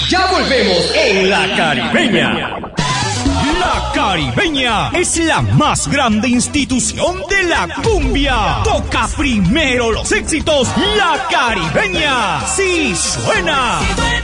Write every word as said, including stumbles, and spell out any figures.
Ya volvemos en La Caribeña. La Caribeña es la más grande institución de la cumbia. Toca primero los éxitos. La Caribeña sí suena.